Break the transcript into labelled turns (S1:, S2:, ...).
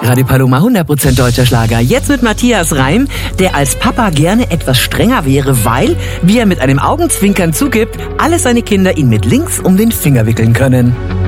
S1: Radio Paloma 100% deutscher Schlager. Jetzt mit Matthias Reim, der als Papa gerne etwas strenger wäre, weil, wie er mit einem Augenzwinkern zugibt, alle seine Kinder ihn mit links um den Finger wickeln können.